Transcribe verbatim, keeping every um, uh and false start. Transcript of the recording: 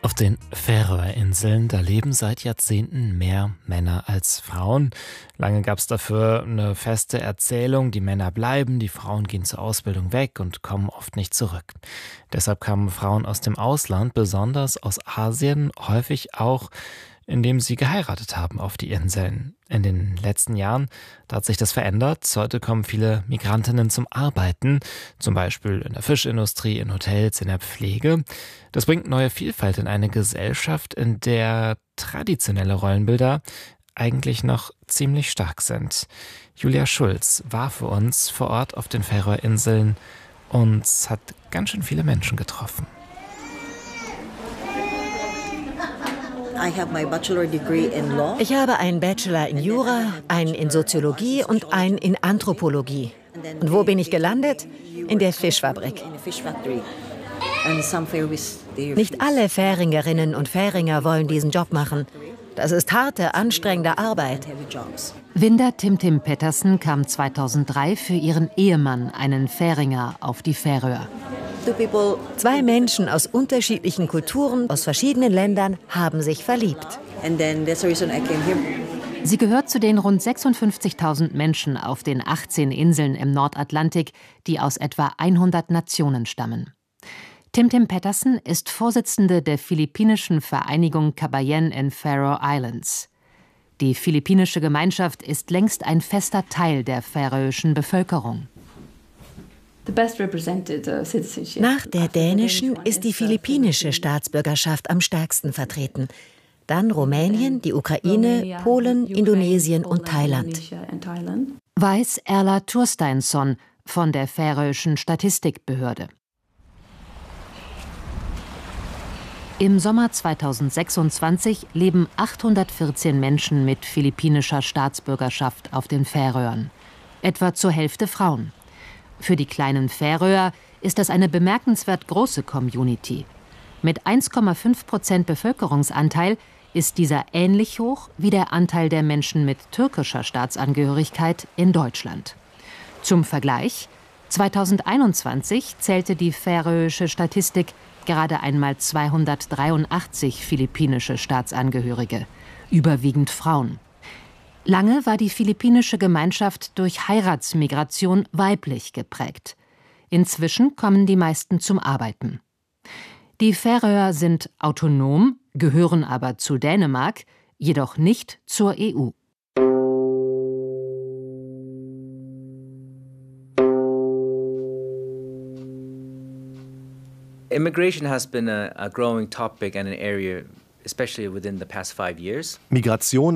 Auf den Färöerinseln, da leben seit Jahrzehnten mehr Männer als Frauen. Lange gab es dafür eine feste Erzählung, die Männer bleiben, die Frauen gehen zur Ausbildung weg und kommen oft nicht zurück. Deshalb kamen Frauen aus dem Ausland, besonders aus Asien, häufig auch, indem sie geheiratet haben auf die Inseln. In den letzten Jahren da hat sich das verändert. Heute kommen viele Migrantinnen zum Arbeiten, zum Beispiel in der Fischindustrie, in Hotels, in der Pflege. Das bringt neue Vielfalt in eine Gesellschaft, in der traditionelle Rollenbilder eigentlich noch ziemlich stark sind. Julia Schulz war für uns vor Ort auf den Färöerinseln und hat ganz schön viele Menschen getroffen. Ich habe einen Bachelor in Jura, einen in Soziologie und einen in Anthropologie. Und wo bin ich gelandet? In der Fischfabrik. Nicht alle Färingerinnen und Färinger wollen diesen Job machen. Das ist harte, anstrengende Arbeit. Winda Timtim Pettersen kam zweitausenddrei für ihren Ehemann, einen Färinger, auf die Färöer. Zwei Menschen aus unterschiedlichen Kulturen, aus verschiedenen Ländern, haben sich verliebt. Sie gehört zu den rund sechsundfünfzigtausend Menschen auf den achtzehn Inseln im Nordatlantik, die aus etwa hundert Nationen stammen. Timtim Pettersen ist Vorsitzende der philippinischen Vereinigung Kabayan in Faroe Islands. Die philippinische Gemeinschaft ist längst ein fester Teil der färöischen Bevölkerung. Nach der dänischen ist die philippinische Staatsbürgerschaft am stärksten vertreten. Dann Rumänien, die Ukraine, Polen, Indonesien und Thailand. Weiß Erla Tursteinsson von der färöischen Statistikbehörde. Im Sommer zweitausendsechsundzwanzig leben achthundertvierzehn Menschen mit philippinischer Staatsbürgerschaft auf den Färöern. Etwa zur Hälfte Frauen. Für die kleinen Färöer ist das eine bemerkenswert große Community. Mit eins Komma fünf Prozent Bevölkerungsanteil ist dieser ähnlich hoch wie der Anteil der Menschen mit türkischer Staatsangehörigkeit in Deutschland. Zum Vergleich: zweitausendeinundzwanzig zählte die färöische Statistik gerade einmal zweihundertdreiundachtzig philippinische Staatsangehörige, überwiegend Frauen. Lange war die philippinische Gemeinschaft durch Heiratsmigration weiblich geprägt. Inzwischen kommen die meisten zum Arbeiten. Die Färöer sind autonom, gehören aber zu Dänemark, jedoch nicht zur E U. Immigration has been a, a growing topic and an area, especially within the past five years. Migration